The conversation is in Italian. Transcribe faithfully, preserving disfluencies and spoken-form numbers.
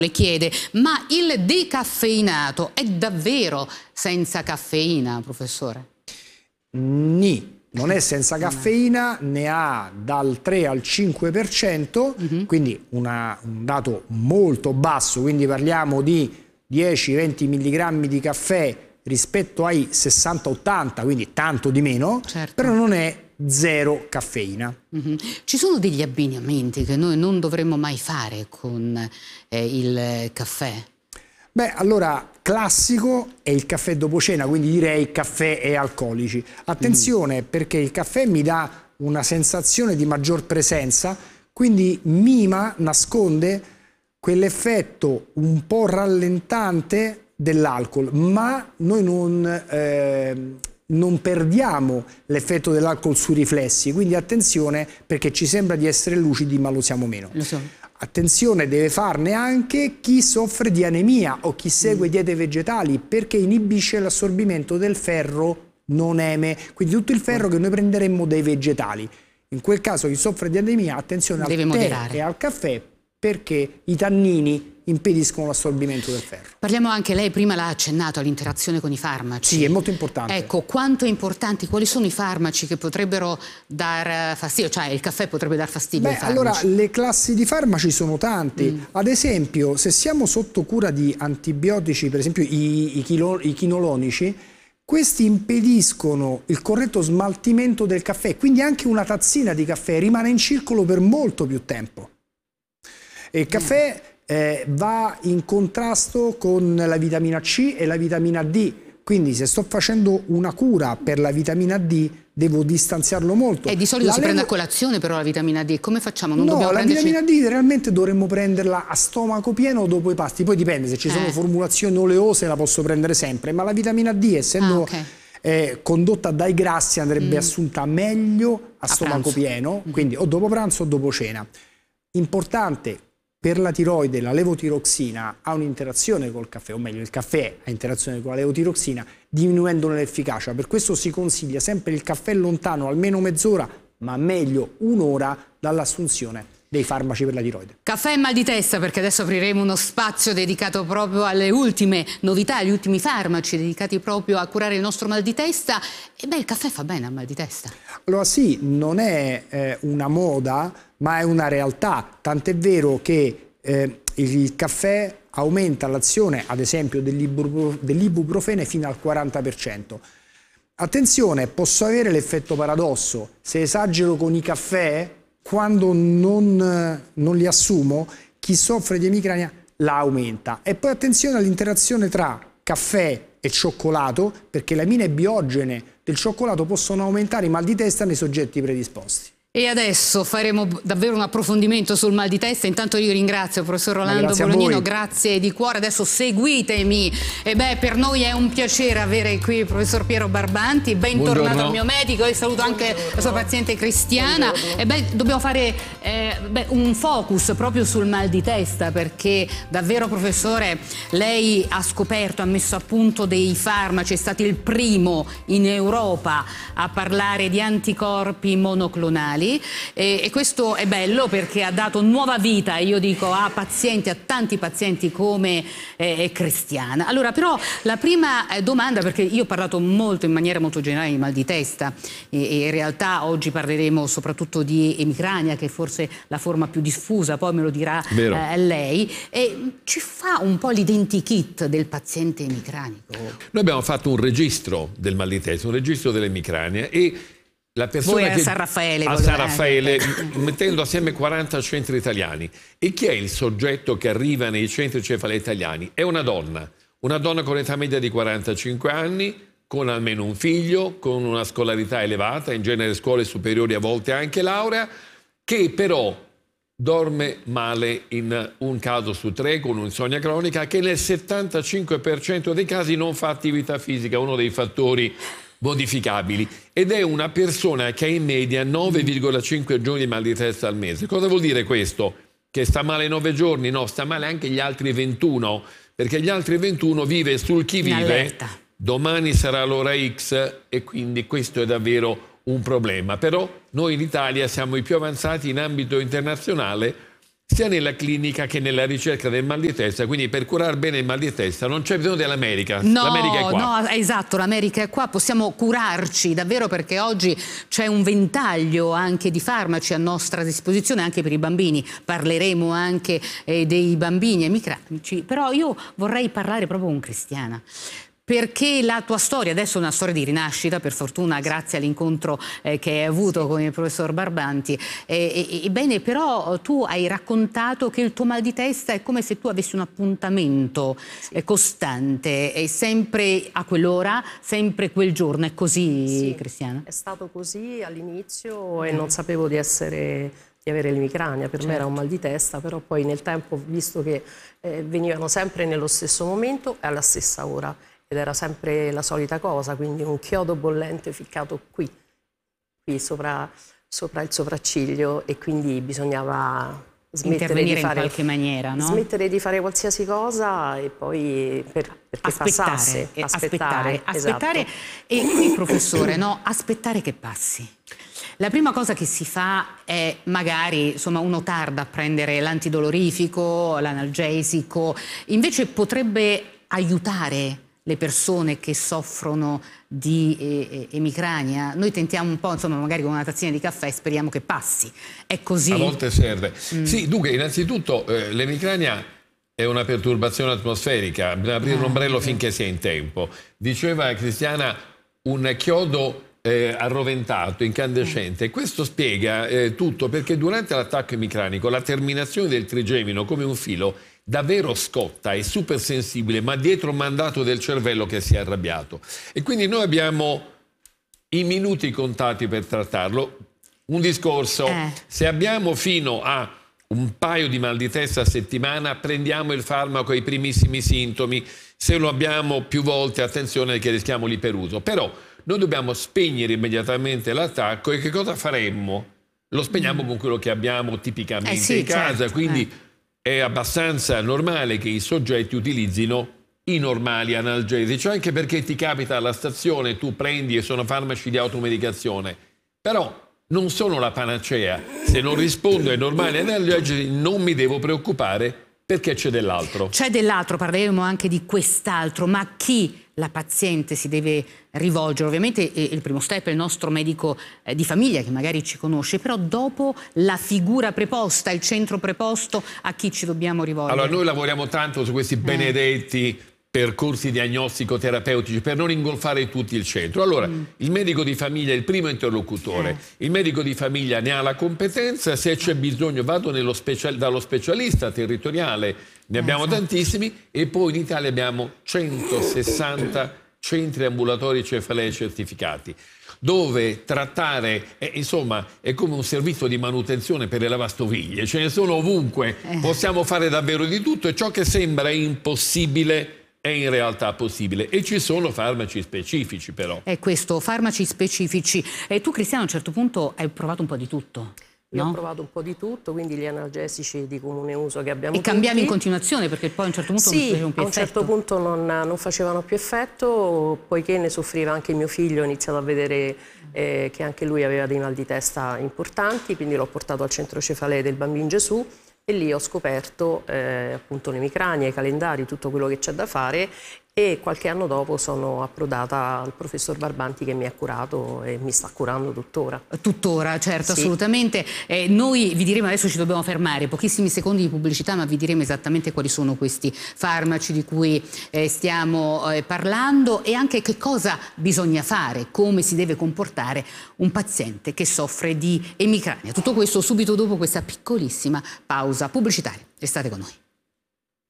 Le chiede, ma il decaffeinato è davvero senza caffeina, professore? Nì, non è senza caffeina, ne ha dal tre al cinque per cento, uh-huh. quindi una, un dato molto basso, quindi parliamo di dieci venti milligrammi di caffè rispetto ai sessanta ottanta, quindi tanto di meno, certo. però non è zero caffeina. Mm-hmm. Ci sono degli abbinamenti che noi non dovremmo mai fare con eh, il caffè? Beh, allora, classico è il caffè dopo cena, quindi direi caffè e alcolici. Attenzione, mm. perché il caffè mi dà una sensazione di maggior presenza, quindi mima, nasconde quell'effetto un po' rallentante dell'alcol, ma noi non... Eh, non perdiamo l'effetto dell'alcol sui riflessi, quindi attenzione perché ci sembra di essere lucidi ma lo siamo meno. Lo so. Attenzione deve farne anche chi soffre di anemia o chi segue mm. diete vegetali, perché inibisce l'assorbimento del ferro non eme, quindi tutto il ferro che noi prenderemmo dai vegetali. In quel caso chi soffre di anemia, attenzione deve al tè moderare. e al caffè, perché i tannini impediscono l'assorbimento del ferro. Parliamo anche, lei prima l'ha accennato, all'interazione con i farmaci. Sì, è molto importante. Ecco, quanto importanti, quali sono i farmaci che potrebbero dar fastidio? Cioè il caffè potrebbe dar fastidio Beh, ai farmaci? allora, le classi di farmaci sono tanti. Mm. Ad esempio, se siamo sotto cura di antibiotici, per esempio i, i, chilo, i chinolonici, questi impediscono il corretto smaltimento del caffè, quindi anche una tazzina di caffè rimane in circolo per molto più tempo. E il caffè... Mm. Eh, va in contrasto con la vitamina C e la vitamina D, quindi se sto facendo una cura per la vitamina D devo distanziarlo molto. E di solito la si levo... prende a colazione però la vitamina D, come facciamo? Non no, dobbiamo la prenderci... vitamina D realmente dovremmo prenderla a stomaco pieno dopo i pasti, poi dipende, se ci sono eh. formulazioni oleose la posso prendere sempre, ma la vitamina D essendo... Ah, okay. Eh, condotta dai grassi andrebbe mm. assunta meglio a, a stomaco pranzo. pieno, mm. quindi o dopo pranzo o dopo cena. Importante, per la tiroide la levotiroxina ha un'interazione col caffè, o meglio il caffè ha interazione con la levotiroxina diminuendone l'efficacia, per questo si consiglia sempre il caffè lontano almeno mezz'ora, ma meglio un'ora dall'assunzione dei farmaci per la tiroide. Caffè e mal di testa, perché adesso apriremo uno spazio dedicato proprio alle ultime novità, agli ultimi farmaci dedicati proprio a curare il nostro mal di testa. E beh, il caffè fa bene al mal di testa. Allora sì, non è eh, una moda, ma è una realtà, tant'è vero che eh, il caffè aumenta l'azione, ad esempio, dell'ibuprofene fino al quaranta per cento. Attenzione, posso avere l'effetto paradosso, se esagero con i caffè, quando non, non li assumo, chi soffre di emicrania la aumenta. E poi attenzione all'interazione tra caffè e cioccolato, perché le amine biogene del cioccolato possono aumentare i mal di testa nei soggetti predisposti. E adesso faremo davvero un approfondimento sul mal di testa. Intanto io ringrazio il professor Rolando Bolognino, grazie di cuore. Adesso seguitemi. E beh, per noi è un piacere avere qui il professor Piero Barbanti. Bentornato Buongiorno. al mio medico e saluto anche Buongiorno. la sua paziente Cristiana. Buongiorno. E beh, dobbiamo fare eh, beh, un focus proprio sul mal di testa, perché davvero, professore, lei ha scoperto, ha messo a punto dei farmaci, è stato il primo in Europa a parlare di anticorpi monoclonali. E, e questo è bello perché ha dato nuova vita, io dico, a pazienti, a tanti pazienti come eh, Cristiana. Allora, però, la prima eh, domanda, perché io ho parlato molto in maniera molto generale di mal di testa e, e in realtà oggi parleremo soprattutto di emicrania, che è forse la forma più diffusa, poi me lo dirà eh, lei. E ci fa un po' l'identikit del paziente emicranico? Noi abbiamo fatto un registro del mal di testa, un registro dell'emicrania, e la persona Voi a che, San Raffaele, a San Raffaele mettendo assieme quaranta centri italiani. E chi è il soggetto che arriva nei centri cefalei italiani? È una donna, una donna con età media di quarantacinque anni, con almeno un figlio, con una scolarità elevata, in genere scuole superiori, a volte anche laurea, che però dorme male in un caso su tre, con un'insonnia cronica, che nel settantacinque per cento dei casi non fa attività fisica, uno dei fattori modificabili, ed è una persona che ha in media nove virgola cinque giorni di mal di testa al mese. Cosa vuol dire questo? Che sta male nove giorni? No, sta male anche gli altri ventuno, perché gli altri ventuno vive sul chi vive, domani sarà l'ora X, e quindi questo è davvero un problema. Però noi in Italia siamo i più avanzati in ambito internazionale, sia nella clinica che nella ricerca del mal di testa, quindi per curare bene il mal di testa non c'è bisogno dell'America, no, l'America è qua. No, esatto, l'America è qua, possiamo curarci davvero, perché oggi c'è un ventaglio anche di farmaci a nostra disposizione anche per i bambini, parleremo anche eh, dei bambini emicranici, però io vorrei parlare proprio con Cristiana. Perché la tua storia adesso è una storia di rinascita, per fortuna, grazie all'incontro eh, che hai avuto con il professor Barbanti. Ebbene, però tu hai raccontato che il tuo mal di testa è come se tu avessi un appuntamento eh, costante, è sempre a quell'ora, sempre quel giorno. È così, sì, Cristiana? È stato così all'inizio e non sapevo di essere... di avere l'emicrania, per certo. me era un mal di testa, però poi nel tempo ho visto che eh, venivano sempre nello stesso momento e alla stessa ora, ed era sempre la solita cosa, quindi un chiodo bollente ficcato qui, qui sopra, sopra il sopracciglio, e quindi bisognava smettere di fare, in qualche maniera, no? smettere di fare qualsiasi cosa e poi per, perché aspettare, passasse, aspettare, aspettare, aspettare esatto. E qui, professore, no? Aspettare che passi. La prima cosa che si fa è magari, insomma, uno tarda a prendere l'antidolorifico, l'analgesico, invece potrebbe aiutare le persone che soffrono di eh, emicrania. Noi tentiamo un po', insomma, magari con una tazzina di caffè e speriamo che passi. È così? A volte serve. Mm. Sì, dunque, innanzitutto eh, l'emicrania è una perturbazione atmosferica, bisogna aprire ah, l'ombrello eh. finché si è in tempo. Diceva Cristiana, un chiodo Eh, arroventato, incandescente. Questo spiega eh, tutto, perché durante l'attacco emicranico la terminazione del trigemino, come un filo, davvero scotta, è super sensibile, ma dietro un mandato del cervello che si è arrabbiato. E quindi noi abbiamo i minuti contati per trattarlo. Un discorso, eh. se abbiamo fino a un paio di mal di testa a settimana, prendiamo il farmaco ai primissimi sintomi. Se lo abbiamo più volte, attenzione che rischiamo l'iperuso. Però noi dobbiamo spegnere immediatamente l'attacco, e che cosa faremmo? Lo spegniamo mm. con quello che abbiamo tipicamente eh sì, in casa, certo. quindi eh. è abbastanza normale che i soggetti utilizzino i normali analgesici, anche perché ti capita alla stazione, tu prendi e sono farmaci di automedicazione, però non sono la panacea. Se non rispondo ai normali analgesici non mi devo preoccupare, perché c'è dell'altro. C'è dell'altro, parleremo anche di quest'altro, ma chi la paziente si deve rivolgere? Ovviamente eh, il primo step è il nostro medico eh, di famiglia, che magari ci conosce, però dopo la figura preposta, il centro preposto, a chi ci dobbiamo rivolgere? Allora, noi lavoriamo tanto su questi benedetti eh. percorsi diagnostico-terapeutici per non ingolfare tutti il centro. Allora, mm. il medico di famiglia è il primo interlocutore, eh. il medico di famiglia ne ha la competenza, se c'è bisogno vado nello special, dallo specialista territoriale, ne abbiamo esatto. tantissimi, e poi in Italia abbiamo centosessanta centri ambulatori cefalei certificati, dove trattare, eh, insomma, è come un servizio di manutenzione per le lavastoviglie, ce ne sono ovunque, eh. possiamo fare davvero di tutto, e ciò che sembra impossibile è in realtà possibile, e ci sono farmaci specifici però. È questo, farmaci specifici. E tu, Cristiano, a un certo punto hai provato un po' di tutto. Io no? ho provato un po' di tutto, quindi gli analgesici di comune uso che abbiamo E cambiavi tutti. in continuazione, perché poi a un certo punto sì, non facevano più a un effetto. certo punto non, non facevano più effetto, poiché ne soffriva anche mio figlio, ho iniziato a vedere eh, che anche lui aveva dei mal di testa importanti, quindi l'ho portato al centro cefalei del Bambino Gesù, e lì ho scoperto eh, appunto l'emicrania, i calendari, tutto quello che c'è da fare, e qualche anno dopo sono approdata al professor Barbanti, che mi ha curato e mi sta curando tuttora. Tuttora, certo, sì. assolutamente. Eh, noi vi diremo, adesso ci dobbiamo fermare, pochissimi secondi di pubblicità, ma vi diremo esattamente quali sono questi farmaci di cui eh, stiamo eh, parlando, e anche che cosa bisogna fare, come si deve comportare un paziente che soffre di emicrania. Tutto questo subito dopo questa piccolissima pausa pubblicitaria. Restate con noi.